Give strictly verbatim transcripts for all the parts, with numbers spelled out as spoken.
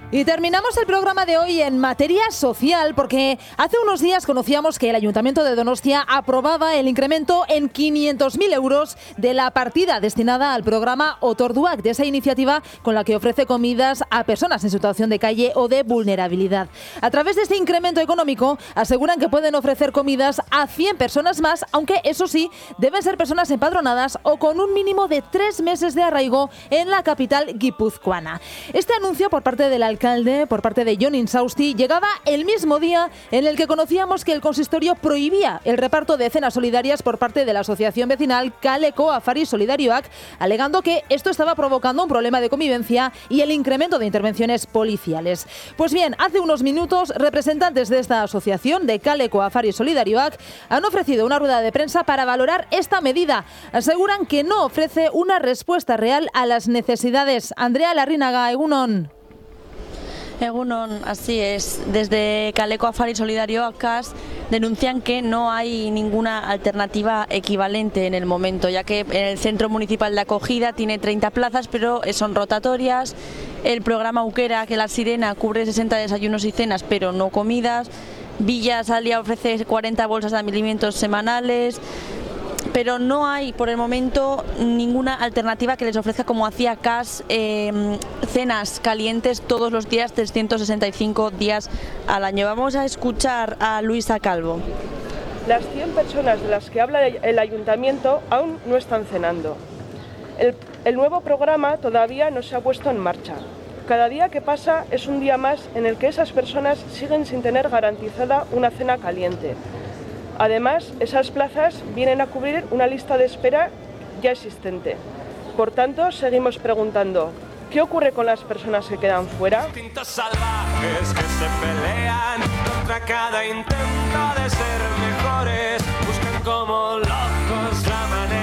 Y terminamos el programa de hoy en materia social porque hace unos días conocíamos que el Ayuntamiento de Donostia aprobaba el incremento en quinientos mil euros de la partida destinada al programa Otorduak, de esa iniciativa con la que ofrece comidas a personas en situación de calle o de vulnerabilidad. A través de este incremento económico aseguran que pueden ofrecer comidas a cien personas más, aunque eso sí, deben ser personas empadronadas o con un mínimo de tres meses de arraigo en la capital guipuzcoana. Este anuncio por parte del alcalde alcalde, por parte de Jon Insausti, llegaba el mismo día en el que conocíamos que el consistorio prohibía el reparto de cenas solidarias por parte de la asociación vecinal Kaleko Afari Solidarioak, alegando que esto estaba provocando un problema de convivencia y el incremento de intervenciones policiales. Pues bien, hace unos minutos, representantes de esta asociación de Kaleko Afari Solidarioak han ofrecido una rueda de prensa para valorar esta medida. Aseguran que no ofrece una respuesta real a las necesidades. Andrea Larrinaga, egunon. Egunon, así es. Desde Kaleko Afari Solidarioak denuncian que no hay ninguna alternativa equivalente en el momento, ya que en el Centro Municipal de Acogida tiene treinta plazas, pero son rotatorias. El programa Aukera, que la Sirena, cubre sesenta desayunos y cenas, pero no comidas. Villa Salia ofrece cuarenta bolsas de alimentos semanales. Pero no hay por el momento ninguna alternativa que les ofrezca, como hacía C A S, eh, cenas calientes todos los días, trescientos sesenta y cinco días al año. Vamos a escuchar a Luisa Calvo. Las cien personas de las que habla el ayuntamiento aún no están cenando. El, el nuevo programa todavía no se ha puesto en marcha. Cada día que pasa es un día más en el que esas personas siguen sin tener garantizada una cena caliente. Además, esas plazas vienen a cubrir una lista de espera ya existente. Por tanto, seguimos preguntando, ¿qué ocurre con las personas que quedan fuera? Instintos salvajes que se pelean contra cada intento de ser mejores, buscan como locos la manera.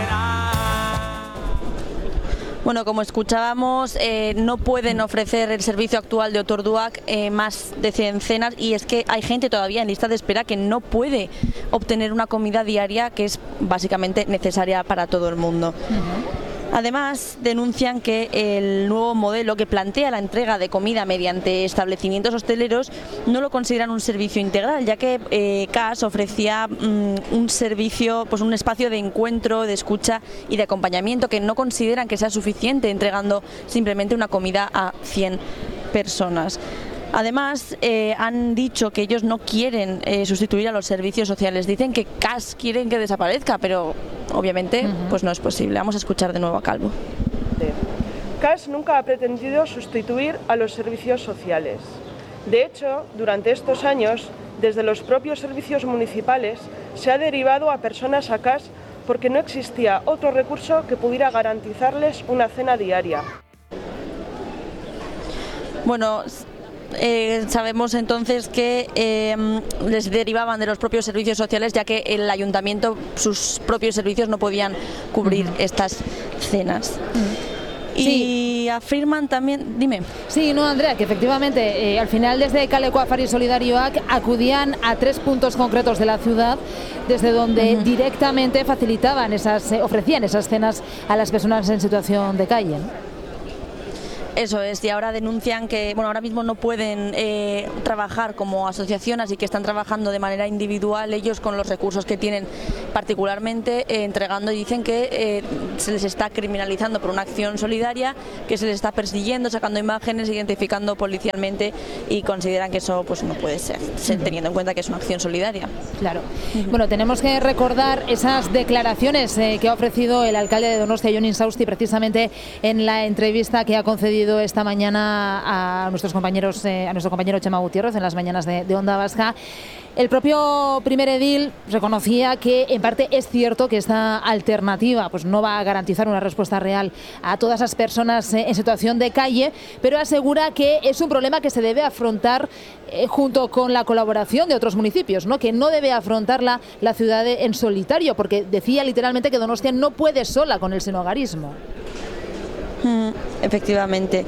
Bueno, como escuchábamos, eh, no pueden ofrecer el servicio actual de Otorduak eh, más de cien cenas, y es que hay gente todavía en lista de espera que no puede obtener una comida diaria que es básicamente necesaria para todo el mundo. Uh-huh. Además, denuncian que el nuevo modelo que plantea la entrega de comida mediante establecimientos hosteleros no lo consideran un servicio integral, ya que eh, C A S ofrecía um, un servicio, pues un espacio de encuentro, de escucha y de acompañamiento que no consideran que sea suficiente entregando simplemente una comida a cien personas. Además, eh, han dicho que ellos no quieren eh, sustituir a los servicios sociales. Dicen que C A S quieren que desaparezca, pero obviamente uh-huh. pues no es posible. Vamos a escuchar de nuevo a Calvo. C A S nunca ha pretendido sustituir a los servicios sociales. De hecho, durante estos años, desde los propios servicios municipales, se ha derivado a personas a C A S porque no existía otro recurso que pudiera garantizarles una cena diaria. Bueno, Eh, sabemos entonces que eh, les derivaban de los propios servicios sociales, ya que el ayuntamiento, sus propios servicios no podían cubrir uh-huh. estas cenas. Uh-huh. Y sí. afirman también, dime. Sí, no, Andrea, que efectivamente eh, al final desde Kaleko Afari Solidarioak acudían a tres puntos concretos de la ciudad, desde donde uh-huh. directamente facilitaban esas, eh, ofrecían esas cenas a las personas en situación de calle, ¿no? Eso es, y ahora denuncian que bueno, ahora mismo no pueden eh, trabajar como asociación, así que están trabajando de manera individual ellos con los recursos que tienen, particularmente eh, entregando, y dicen que eh, se les está criminalizando por una acción solidaria, que se les está persiguiendo, sacando imágenes, identificando policialmente, y consideran que eso pues no puede ser, uh-huh. teniendo en cuenta que es una acción solidaria. Claro. Uh-huh. Bueno, tenemos que recordar esas declaraciones eh, que ha ofrecido el alcalde de Donostia, Jon Insausti, precisamente en la entrevista que ha concedido esta mañana a nuestros compañeros, eh, a nuestro compañero Chema Gutiérrez en las mañanas de, de Onda Vasca. El propio primer edil reconocía que en parte es cierto que esta alternativa pues no va a garantizar una respuesta real a todas esas personas eh, en situación de calle, pero asegura que es un problema que se debe afrontar eh, junto con la colaboración de otros municipios, ¿no? Que no debe afrontarla la ciudad de, en solitario, porque decía literalmente que Donostia no puede sola con el sinhogarismo. Mm, efectivamente.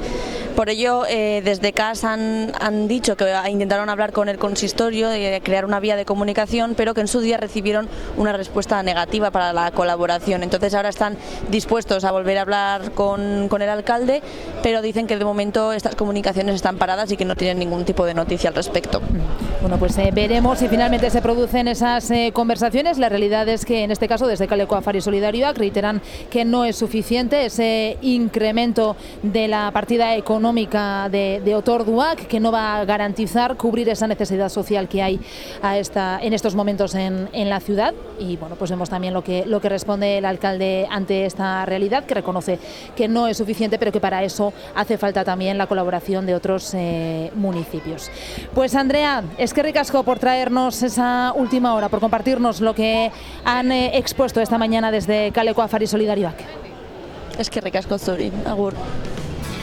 Por ello, eh, desde C A S han, han dicho que intentaron hablar con el consistorio, de crear una vía de comunicación, pero que en su día recibieron una respuesta negativa para la colaboración. Entonces ahora están dispuestos a volver a hablar con, con el alcalde, pero dicen que de momento estas comunicaciones están paradas y que no tienen ningún tipo de noticia al respecto. Bueno, pues eh, veremos si finalmente se producen esas eh, conversaciones. La realidad es que en este caso desde Kaleko Afari Solidarioak reiteran que no es suficiente ese incremento de la partida económica de, de Otorduak, que no va a garantizar cubrir esa necesidad social que hay a esta, en estos momentos en, en la ciudad. Y bueno, pues vemos también lo que, lo que responde el alcalde ante esta realidad, que reconoce que no es suficiente, pero que para eso hace falta también la colaboración de otros eh, municipios. Pues Andrea, es que ricasco por traernos esa última hora, por compartirnos lo que han eh, expuesto esta mañana desde Kaleko Afari Solidarioak. Es que ricasco zuri, agur.